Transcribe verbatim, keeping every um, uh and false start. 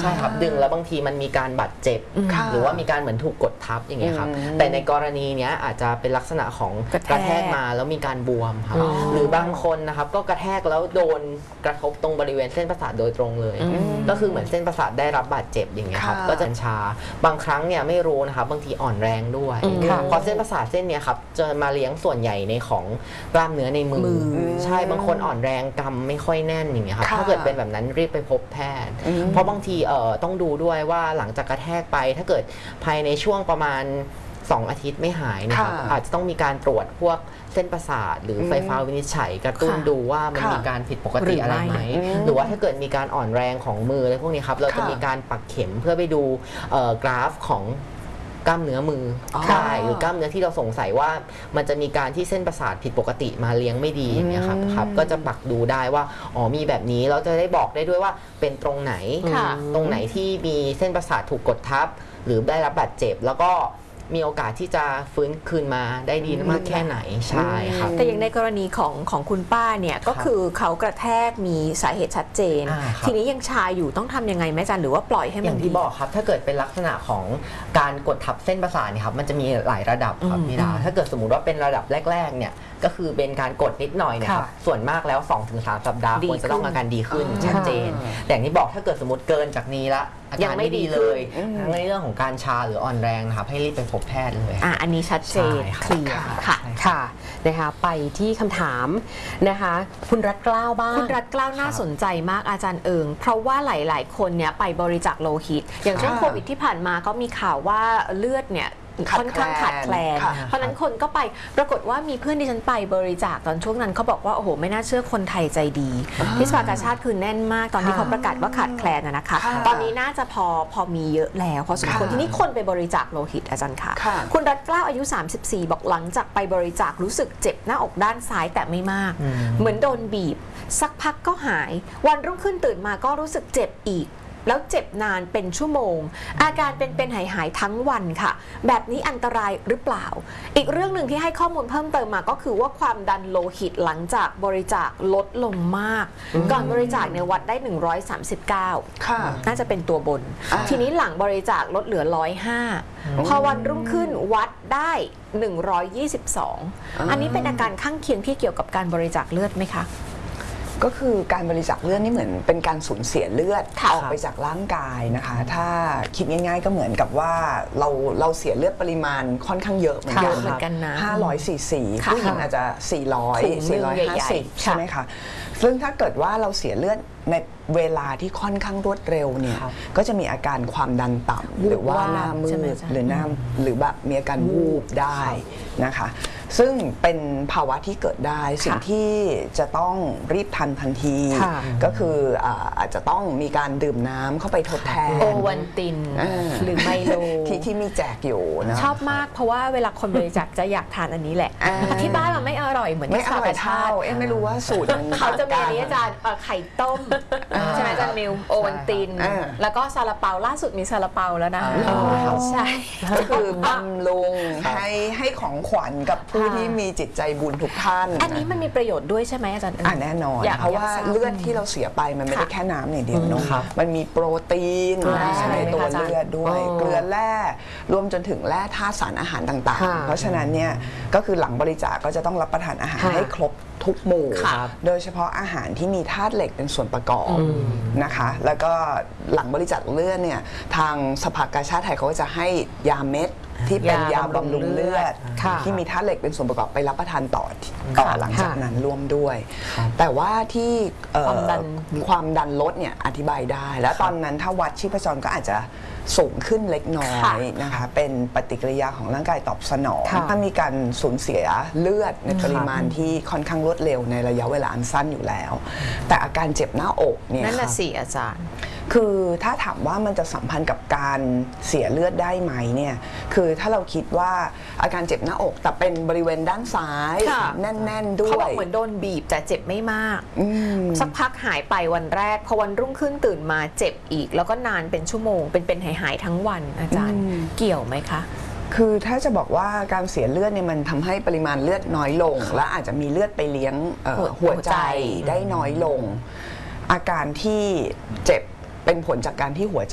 ช่ครับดึงแล้วบางทีมันมีการบาดเจ็บหรือว่ามีการเหมือนถูกกดทับอย่างเงี้ยครับแต่ในกรณีนี้อาจจะเป็นลักษณะของกระแทกมาแล้วมีการบวมครับหรือบางคนนะครับก็กระแทกแล้วโดนกระทบตรงบริเวณเส้นประสาทโดยตรงเลยก็คือเหมือนเส้นประสาทได้รับบาดเจ็บอย่างเงี้ยครับก็จะชาบางครั้งเนี่ยไม่รู้นะครับบางทีอ่อนแรงด้วยเพราะเส้นประสาทเส้นเนี้ยครับจะมาเลี้ยงส่วนใหญ่ในของกล้ามเนื้อในมือใช่บางคนอ่อนแรงกำไม่ค่อยแน่นอย่างเงี้ยครับถ้าเกิดเป็นแบบนั้นรีบไปพบแพทย์เพราะบางทีเอ่อต้องดูด้วยว่าหลังจากกระแทกไปถ้าเกิดภายในช่วงประมาณสองอาทิตย์ไม่หายนะครับอาจจะต้องมีการตรวจพวกเส้นประสาทหรือไฟฟ้าวินิจฉัยกระตุ้นดูว่ามันมีการผิดปกติอะไรไหมหรือว่าถ้าเกิดมีการอ่อนแรงของมืออะไรพวกนี้ครับเราจะมีการปักเข็มเพื่อไปดูกราฟของกล้ามเนื้อมือใช่หรือกล้ามเนื้อที่เราสงสัยว่ามันจะมีการที่เส้นประสาทผิดปกติมาเลี้ยงไม่ดีอย่างเงี้ยครับครับก็จะปักดูได้ว่าอ๋อมีแบบนี้เราจะได้บอกได้ด้วยว่าเป็นตรงไหนตรงไหนที่มีเส้นประสาทถูกกดทับหรือได้รับบาดเจ็บแล้วก็มีโอกาสที่จะฟื้นคืนมาได้ดีมากแค่ไหนใช่ครับแต่อย่างในกรณีของของคุณป้าเนี่ยก็คือเขากระแทกมีสาเหตุชัดเจนทีนี้ยังชาอยู่ต้องทำยังไงแม่จันหรือว่าปล่อยให้มันอย่างที่บอกครับถ้าเกิดเป็นลักษณะของการกดทับเส้นประสาทเนี่ยครับมันจะมีหลายระดับครับพี่ดาถ้าเกิดสมมุติว่าเป็นระดับแรกๆเนี่ยก็คือเป็นการกดนิดหน่อยนะครับส่วนมากแล้ว สองถึงสาม สัปดาห์ควรจะต้องอาการดีขึ้นชัดเจนแต่อย่างที่บอกถ้าเกิดสมมติเกินจากนี้ละอาการไม่ดีเลยทั้งในเรื่องของการชาหรืออ่อนแรงนะครับให้รีบไปพบแพทย์เลยอ่ะอันนี้ชัดเจนเคลียร์ค่ะค่ะนะคะไปที่คำถามนะคะคุณรัตเกล้าบ้างคุณรัตเกล้าน่าสนใจมากอาจารย์เอิงเพราะว่าหลายๆคนเนี่ยไปบริจาคโลหิตอย่างช่วงโควิดที่ผ่านมาก็มีข่าวว่าเลือดเนี่ยค่อนข้างขาดแคลนเพราะนั้นคนก็ไปปรากฏว่ามีเพื่อนที่ฉันไปบริจาคตอนช่วงนั้นเขาบอกว่าโอ้โหไม่น่าเชื่อคนไทยใจดีที่สภากาชาติคือแน่นมากตอนที่เขาประกาศว่าขาดแคลนนะคะตอนนี้น่าจะพอพอมีเยอะแล้วพอสมควรทีนี้คนไปบริจาคโลหิตอาจารย์ค่ะคุณรัตเกล้าอายุสามสิบสี่บอกหลังจากไปบริจาครู้สึกเจ็บหน้าอกด้านซ้ายแต่ไม่มากเหมือนโดนบีบสักพักก็หายวันรุ่งขึ้นตื่นมาก็รู้สึกเจ็บอีกแล้วเจ็บนานเป็นชั่วโมงอาการเป็นเป็นหายหายทั้งวันค่ะแบบนี้อันตรายหรือเปล่าอีกเรื่องหนึ่งที่ให้ข้อมูลเพิ่มเติมมาก็คือว่าความดันโลหิตหลังจากบริจาคลดลงมากก่อนบริจาคเนี่ยวัดได้หนึ่งร้อยสามสิบเก้าค่ะน่าจะเป็นตัวบนทีนี้หลังบริจาคลดเหลือหนึ่งร้อยห้าพอวันรุ่งขึ้นวัดได้หนึ่งร้อยยี่สิบสองอันนี้เป็นอาการข้างเคียงที่เกี่ยวกับการบริจาคเลือดไหมคะก็คือการบริจาคเลือดนี่เหมือนเป็นการสูญเสียเลือดออกไปจากร่างกายนะคะถ้าคิดง่ายๆก็เหมือนกับว่าเราเราเสียเลือดปริมาณค่อนข้างเยอะเหมือนกันห้าร้อยซีซีผู้หญิงอาจจะสี่ร้อย สี่ร้อยห้าสิบใช่ไหมคะซึ่งถ้าเกิดว่าเราเสียเลือดในเวลาที่ค่อนข้างรวดเร็วเนี่ยก็จะมีอาการความดันต่ำหรือว่าหน้ามืดหรือหน้าหรือแบบมีอาการวูบได้นะคะซึ่งเป็นภาวะที่เกิดได้สิ่งที่จะต้องรีบทันทันทีก็คืออาจจะต้องมีการดื่มน้ำเข้าไปทดแทนโอวัลตินหรือไมโลที่ที่มีแจกอยู่นะชอบมากเพราะว่าเวลาคนบริจาคจะอยากทานอันนี้แหละที่บ้านมันไม่อร่อยเหมือนที่สภากาชาติเอ็มไม่รู้ว่าสูตรมันเขาจะมีอันนี้อาจารย์ไข่ต้มใช่ไหมอาจารย์มิวโอวัลตินแล้วก็ซาลาเปาล่าสุดมีซาลาเปาแล้วนะใช่ก็คือบำรุงให้ให้ของขวัญกับผู้ที่มีจิตใจบุญทุกท่านอันนี้มันมีประโยชน์ด้วยใช่ไหมอาจารย์อ่าแน่นอนเพราะว่าเลือดที่เราเสียไปมันไม่ได้แค่น้ำอย่างเดียวเนาะมันมีโปรตีนในตัวเลือดด้วยเกลือแร่รวมจนถึงแร่ธาตุสารอาหารต่างๆเพราะฉะนั้นเนี่ยก็คือหลังบริจาคก็จะต้องรับประทานอาหารให้ครบทุกหมู่โดยเฉพาะอาหารที่มีธาตุเหล็กเป็นส่วนประกอบนะคะแล้วก็หลังบริจาคเลือดเนี่ยทางสภากาชาติไทยเขาก็จะให้ยาเม็ดที่เป็นยาบำรุงเลือดที่มีธาตุเหล็กเป็นส่วนประกอบไปรับประทานต่อต่อหลังจากนั้นร่วมด้วยแต่ว่าที่ความดันลดเนี่ยอธิบายได้แล้วตอนนั้นถ้าวัดชีพจรก็อาจจะสูงขึ้นเล็กน้อยนะคะเป็นปฏิกิริยาของร่างกายตอบสนองถ้ามีการสูญเสียเลือดในปริมาณที่ค่อนข้างรวดเร็วในระยะเวลาอันสั้นอยู่แล้วแต่อาการเจ็บหน้าอกเนี่ยนั่นน่ะสิอาจารย์คือถ้าถามว่ามันจะสัมพันธ์กับการเสียเลือดได้ไหมเนี่ยคือถ้าเราคิดว่าอาการเจ็บหน้าอกแต่เป็นบริเวณด้านซ้ายแน่นๆด้วยเขาบอกเหมือนโดนบีบแต่เจ็บไม่มากสักพักหายไปวันแรกพอวันรุ่งขึ้นตื่นมาเจ็บอีกแล้วก็นานเป็นชั่วโมงเป็นเป็นหายหายทั้งวันอาจารย์เกี่ยวไหมคะคือถ้าจะบอกว่าการเสียเลือดเนี่ยมันทำให้ปริมาณเลือดน้อยลงและอาจจะมีเลือดไปเลี้ยงหัวใจได้น้อยลงอาการที่เจ็บเป็นผลจากการที่หัวใจ